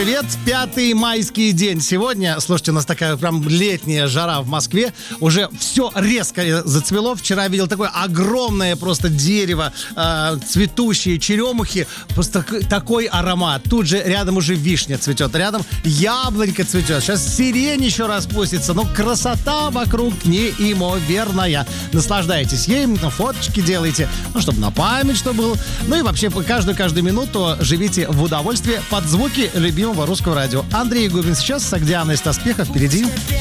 привет! 5 майский день. Сегодня, слушайте, у нас такая прям летняя жара в Москве. Уже все резко зацвело. Вчера видел такое огромное просто дерево, цветущие черемухи. Просто такой аромат. Тут же рядом уже вишня цветет, рядом яблонька цветет. Сейчас сирень еще распустится. Ну, красота вокруг неимоверная. Наслаждайтесь ей, фоточки делайте, ну, чтобы на память, что было. Ну и вообще, каждую минуту живите в удовольствии под звуки любимого русского радио. Андрей Губин сейчас с Агдианой Стаспеха впереди.